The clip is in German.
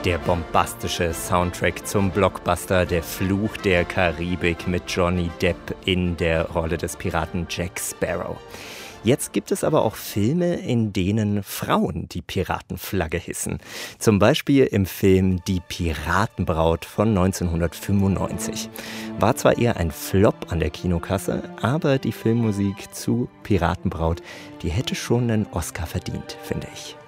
Der bombastische Soundtrack zum Blockbuster Der Fluch der Karibik mit Johnny Depp in der Rolle des Piraten Jack Sparrow. Jetzt gibt es aber auch Filme, in denen Frauen die Piratenflagge hissen. Zum Beispiel im Film Die Piratenbraut von 1995. War zwar eher ein Flop an der Kinokasse, aber die Filmmusik zu Piratenbraut, die hätte schon einen Oscar verdient, finde ich.